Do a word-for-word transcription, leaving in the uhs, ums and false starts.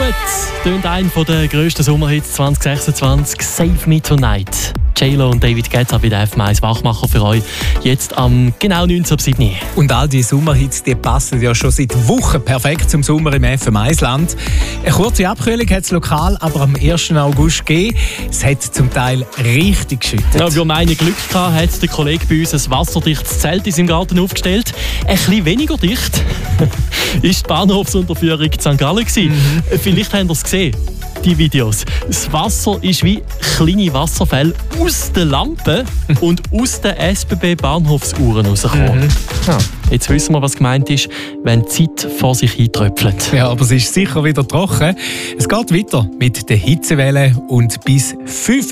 Damit tönt ein der grössten Sommerhits zwanzig sechsundzwanzig, «Save Me Tonight». J-Lo und David Guetta bei der F M eins Wachmacher für euch. Jetzt am genau neunzehn Uhr sieben. Und all die Sommerhits, die passen ja schon seit Wochen perfekt zum Sommer im F M eins Land. Eine kurze Abkühlung hat es lokal aber am ersten August gegeben. Es hat zum Teil richtig geschüttet. Ja, wir meinen Glück gehabt, hat der Kollege bei uns ein wasserdichtes Zelt in seinem Garten aufgestellt. Ein bisschen weniger dicht ist die Bahnhofsunterführung in Sankt Gallen gewesen. Mhm. Vielleicht habt ihr es gesehen. Die Videos. Das Wasser ist wie kleine Wasserfälle aus den Lampen und aus den S B B-Bahnhofsuhren rausgekommen. Mhm. Ja. Jetzt wissen wir, was gemeint ist, wenn die Zeit vor sich hintröpfelt. Ja, aber es ist sicher wieder trocken. Es geht weiter mit der Hitzewelle und bis fünf